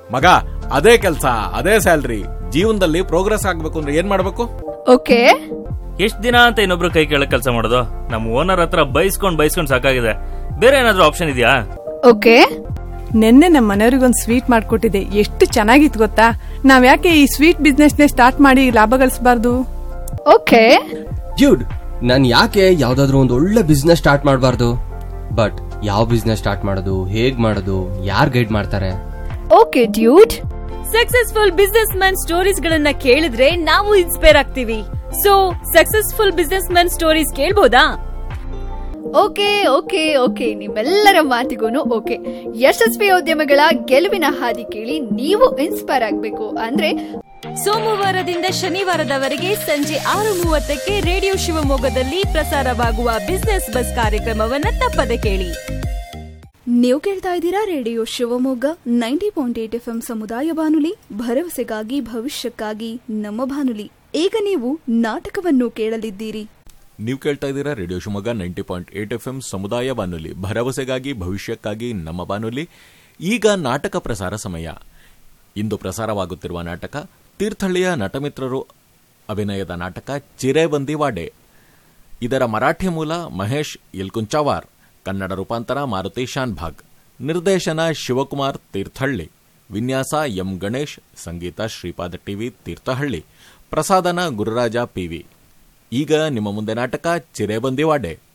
ಮಗ, ಅದೇ ಕೆಲಸ, ಅದೇ ಸ್ಯಾಲ್ರಿ, ಜೀವನದಲ್ಲಿ ಪ್ರೋಗ್ರೆಸ್ ಆಗ್ಬೇಕು ಅಂದ್ರೆ ಏನ್ ಮಾಡ್ಬೇಕು? ಓಕೆ, ಎಷ್ಟ್ ದಿನ ಅಂತ ಇನ್ನೊಬ್ರು ಕೈ ಕೆಳಗ್ ಕೆಲಸ ಮಾಡೋದು? ನಮ್ಮ ಓನರ್ ಹತ್ರ ಬೈಸ್ಕೊಂಡ್ ಸಾಕಾಗಿದೆ. ಬೇರೆ ಏನಾದ್ರೂ ಆಪ್ಷನ್ ಇದೆಯಾ? ಓಕೆ. ನಿನ್ನೆ ನಮ್ಮ ಮನೆಯವ್ರಿಗೊಂದು ಸ್ವೀಟ್ ಮಾಡ್ಕೊಟ್ಟಿದೆ, ಎಷ್ಟು ಚೆನ್ನಾಗಿತ್ತು ಗೊತ್ತಾ? ನಾವ್ ಯಾಕೆ ಈ ಸ್ವೀಟ್ ಬಿಸ್ನೆಸ್ ನೇ ಸ್ಟಾರ್ಟ್ ಮಾಡಿ ಲಾಭ ಗಳಿಸಬಾರ್ದು? ಓಕೆ ಡ್ಯೂಡ್, ನಾನ್ ಯಾಕೆ ಯಾವ್ದಾದ್ರು ಒಂದು ಒಳ್ಳೆ ಬಿಸ್ನೆಸ್ ಸ್ಟಾರ್ಟ್ ಮಾಡಬಾರ್ದು? ಬಟ್ ಯಾವ ಬಿಸ್ನೆಸ್ ಸ್ಟಾರ್ಟ್ ಮಾಡೋದು, ಹೇಗ್ ಮಾಡೋದು, ಯಾರ್ ಗೈಡ್ ಮಾಡ್ತಾರೆ? Okay dude, successful business man stories ಗಳನ್ನ ಕೇಳಿದ್ರೆ ನಾವು ಇನ್ಸ್ಪೈರ್ ಆಗ್ತೀವಿ. So successful business man stories ಕೇಳ್ಬೋದಾ? Okay okay okay, ನಿಮ್ಮೆಲ್ಲರ ಮಾತಿಗೂ ಓಕೆ. ಯಶಸ್ವಿ ಉದ್ಯಮಗಳ ಗೆಲುವಿನ ಹಾದಿ ಕೇಳಿ ನೀವು ಇನ್ಸ್ಪೈರ್ ಆಗಬೇಕು ಅಂದ್ರೆ ಸೋಮವಾರದಿಂದ ಶನಿವಾರದವರೆಗೆ ಸಂಜೆ 6:30ಕ್ಕೆ ರೇಡಿಯೋ ಶಿವಮೊಗ್ಗದಲ್ಲಿ ಪ್ರಸಾರವಾಗುವ ಬಿಸ್ನೆಸ್ ಬಸ್ ಕಾರ್ಯಕ್ರಮವನ್ನ ತಪ್ಪದೆ ಕೇಳಿ. ನೀವು ಕೇಳ್ತಾ ಇದ್ದೀರಾ ರೇಡಿಯೋ ಶಿವಮೊಗ್ಗ 90.8 FM ಸಮುದಾಯ ಬಾನುಲಿ, ಭರವಸೆಗಾಗಿ ಭವಿಷ್ಯಕ್ಕಾಗಿ ನಮ್ಮ ಬಾನುಲಿ. ಈಗ ನೀವು ನಾಟಕವನ್ನು ಕೇಳಲಿದ್ದೀರಿ. ನೀವು ಕೇಳ್ತಾ ಇದ್ದೀರಾ ರೇಡಿಯೋ ಶಿವಮೊಗ್ಗ 90.8 FM ಸಮುದಾಯ ಬಾನುಲಿ, ಭರವಸೆಗಾಗಿ ಭವಿಷ್ಯಕ್ಕಾಗಿ ನಮ್ಮ ಬಾನುಲಿ. ಈಗ ನಾಟಕ ಪ್ರಸಾರ ಸಮಯ. ಇಂದು ಪ್ರಸಾರವಾಗುತ್ತಿರುವ ನಾಟಕ ತೀರ್ಥಹಳ್ಳಿಯ ನಟಮಿತ್ರರು ಅಭಿನಯದ ನಾಟಕ ಚಿರೇಬಂದಿ ವಾಡೆ. ಇದರ ಮರಾಠಿ ಮೂಲ ಮಹೇಶ್ ಯಲ್ಕುಂಚಾವಾರ್, ಕನ್ನಡ ರೂಪಾಂತರ ಮಾರುತಿ ಶಾನ್ಭಾಗ್, ನಿರ್ದೇಶನ ಶಿವಕುಮಾರ್ ತೀರ್ಥಹಳ್ಳಿ, ವಿನ್ಯಾಸ ಎಂ ಗಣೇಶ್, ಸಂಗೀತ ಶ್ರೀಪಾದ ಟಿವಿ ತೀರ್ಥಹಳ್ಳಿ, ಪ್ರಸಾದನ ಗುರುರಾಜ ಪಿವಿ. ಈಗ ನಿಮ್ಮ ಮುಂದೆ ನಾಟಕ ಚಿರೇಬಂದಿ ವಾಡೆ.